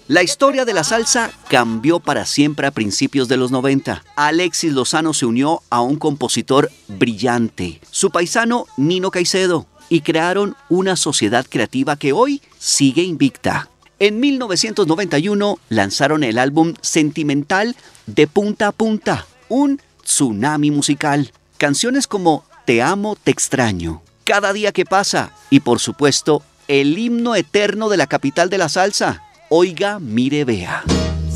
La historia de la salsa cambió para siempre a principios de los 90. Alexis Lozano se unió a un compositor brillante, su paisano Nino Caicedo, y crearon una sociedad creativa que hoy sigue invicta. En 1991 lanzaron el álbum Sentimental de Punta a Punta, un tsunami musical. Canciones como Te amo, te extraño, Cada día que pasa y, por supuesto, el himno eterno de la capital de la salsa, Oiga, mire, vea.